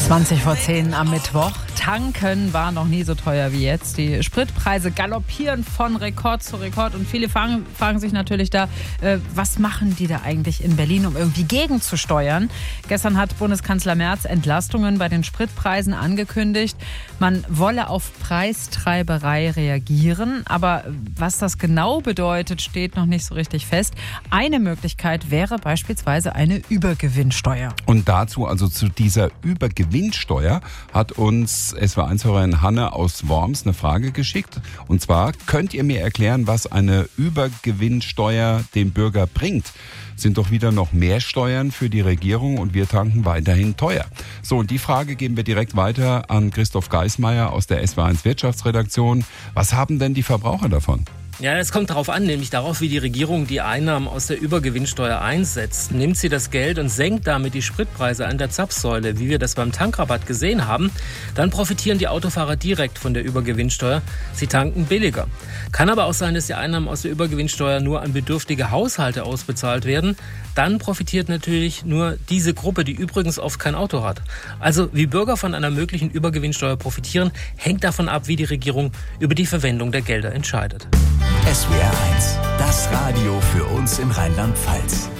20 vor 10 am Mittwoch. Tanken war noch nie so teuer wie jetzt. Die Spritpreise galoppieren von Rekord zu Rekord. Und viele fragen sich natürlich da, was machen die da eigentlich in Berlin, um irgendwie gegenzusteuern? Gestern hat Bundeskanzler Merz Entlastungen bei den Spritpreisen angekündigt. Man wolle auf Preistreiberei reagieren. Aber was das genau bedeutet, steht noch nicht so richtig fest. Eine Möglichkeit wäre beispielsweise eine Übergewinnsteuer. Und dazu, also zu dieser Übergewinnsteuer, hat uns SWR1-Hörerin Hanne aus Worms eine Frage geschickt. Und zwar, könnt ihr mir erklären, was eine Übergewinnsteuer dem Bürger bringt? Sind doch wieder noch mehr Steuern für die Regierung und wir tanken weiterhin teuer. So, und die Frage geben wir direkt weiter an Christoph Geismeier aus der SWR1 Wirtschaftsredaktion. Was haben denn die Verbraucher davon? Ja, es kommt darauf an, nämlich darauf, wie die Regierung die Einnahmen aus der Übergewinnsteuer einsetzt. Nimmt sie das Geld und senkt damit die Spritpreise an der Zapfsäule, wie wir das beim Tankrabatt gesehen haben, dann profitieren die Autofahrer direkt von der Übergewinnsteuer. Sie tanken billiger. Kann aber auch sein, dass die Einnahmen aus der Übergewinnsteuer nur an bedürftige Haushalte ausbezahlt werden. Dann profitiert natürlich nur diese Gruppe, die übrigens oft kein Auto hat. Also wie Bürger von einer möglichen Übergewinnsteuer profitieren, hängt davon ab, wie die Regierung über die Verwendung der Gelder entscheidet. SWR1, das Radio für uns in Rheinland-Pfalz.